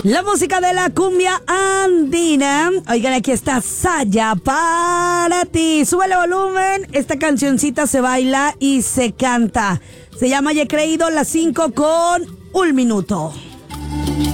La música de la cumbia andina. Oigan, aquí está Saya para ti. Súbele volumen. Esta cancioncita se baila y se canta. Se llama Ya he creído, las 5 con 1 minuto.